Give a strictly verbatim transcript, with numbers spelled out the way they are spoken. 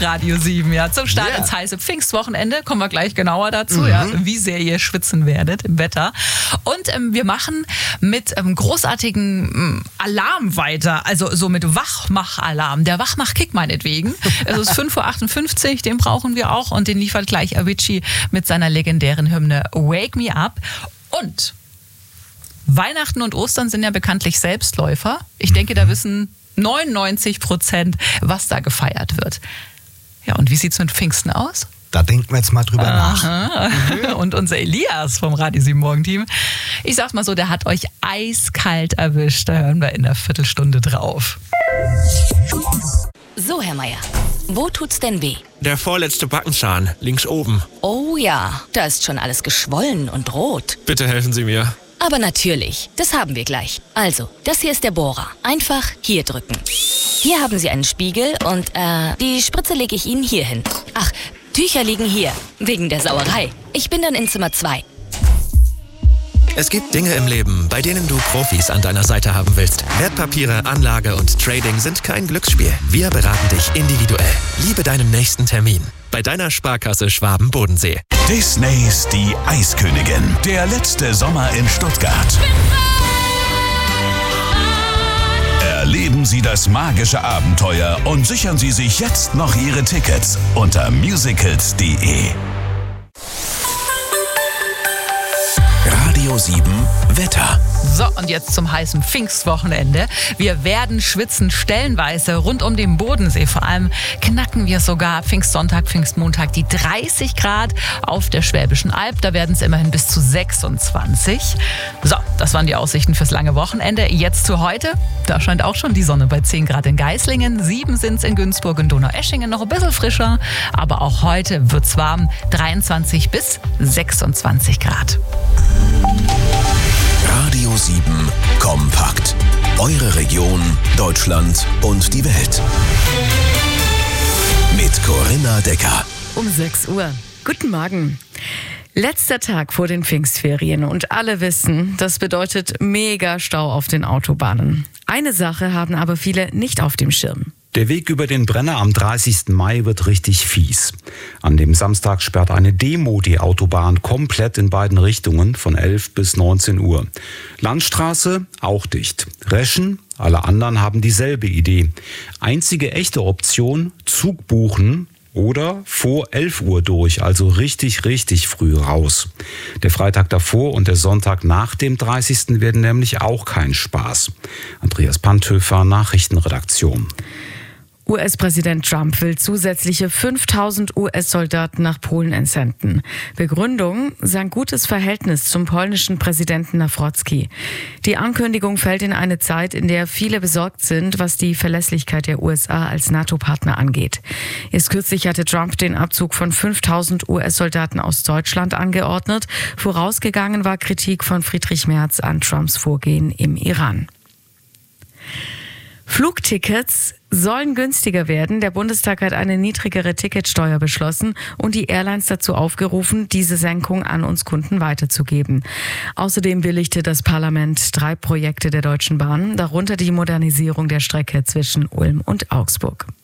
Radio sieben, ja, zum Start Yeah. ins heiße Pfingstwochenende. Kommen wir gleich genauer dazu, mhm. ja, wie sehr ihr schwitzen werdet im Wetter. Und ähm, wir machen mit ähm, großartigen ähm, Alarm weiter, also so mit Wachmach-Alarm. Der Wachmach-Kick meinetwegen. Es ist fünf Uhr achtundfünfzig, den brauchen wir auch und den liefert gleich Avicii mit seiner legendären Hymne Wake Me Up. Und Weihnachten und Ostern sind ja bekanntlich Selbstläufer. Ich denke, da wissen neunundneunzig Prozent, was da gefeiert wird. Ja, und wie sieht's mit Pfingsten aus? Da denken wir jetzt mal drüber Aha. nach. Und unser Elias vom Radio sieben Morgenteam, ich sag's mal so, der hat euch eiskalt erwischt. Da hören wir in einer Viertelstunde drauf. So, Herr Meier, wo tut's denn weh? Der vorletzte Backenzahn, links oben. Oh ja, da ist schon alles geschwollen und rot. Bitte helfen Sie mir. Aber natürlich, das haben wir gleich. Also, das hier ist der Bohrer. Einfach hier drücken. Hier haben Sie einen Spiegel und äh, die Spritze lege ich Ihnen hier hin. Ach, Tücher liegen hier, wegen der Sauerei. Ich bin dann in Zimmer zwei. Es gibt Dinge im Leben, bei denen du Profis an deiner Seite haben willst. Wertpapiere, Anlage und Trading sind kein Glücksspiel. Wir beraten dich individuell. Liebe deinen nächsten Termin. Bei deiner Sparkasse Schwaben-Bodensee. Disneys Die Eiskönigin. Der letzte Sommer in Stuttgart. Erleben Sie das magische Abenteuer und sichern Sie sich jetzt noch Ihre Tickets unter musicals punkt de. Radio sieben Wetter. So, und jetzt zum heißen Pfingstwochenende. Wir werden schwitzen stellenweise rund um den Bodensee. Vor allem knacken wir sogar Pfingstsonntag, Pfingstmontag die dreißig Grad auf der Schwäbischen Alb. Da werden es immerhin bis zu sechsundzwanzig. So, das waren die Aussichten fürs lange Wochenende. Jetzt zu heute. Da scheint auch schon die Sonne bei zehn Grad in Geislingen. sieben sind es in Günzburg und Donaueschingen. Noch ein bisschen frischer. Aber auch heute wird es warm. dreiundzwanzig bis sechsundzwanzig Grad. Radio sieben Kompakt. Eure Region, Deutschland und die Welt. Mit Corinna Decker. Um sechs Uhr. Guten Morgen. Letzter Tag vor den Pfingstferien und alle wissen, das bedeutet mega Stau auf den Autobahnen. Eine Sache haben aber viele nicht auf dem Schirm. Der Weg über den Brenner am dreißigsten Mai wird richtig fies. An dem Samstag sperrt eine Demo die Autobahn komplett in beiden Richtungen von elf bis neunzehn Uhr. Landstraße auch dicht. Reschen, alle anderen haben dieselbe Idee. Einzige echte Option, Zug buchen oder vor elf Uhr durch, also richtig, richtig früh raus. Der Freitag davor und der Sonntag nach dem dreißigsten werden nämlich auch kein Spaß. Andreas Panthöfer, Nachrichtenredaktion. U S-Präsident Trump will zusätzliche fünftausend U S-Soldaten nach Polen entsenden. Begründung: sein gutes Verhältnis zum polnischen Präsidenten Nawrocki. Die Ankündigung fällt in eine Zeit, in der viele besorgt sind, was die Verlässlichkeit der U S A als NATO-Partner angeht. Erst kürzlich hatte Trump den Abzug von fünftausend U S-Soldaten aus Deutschland angeordnet. Vorausgegangen war Kritik von Friedrich Merz an Trumps Vorgehen im Iran. Flugtickets sollen günstiger werden. Der Bundestag hat eine niedrigere Ticketsteuer beschlossen und die Airlines dazu aufgerufen, diese Senkung an uns Kunden weiterzugeben. Außerdem billigte das Parlament drei Projekte der Deutschen Bahn, darunter die Modernisierung der Strecke zwischen Ulm und Augsburg.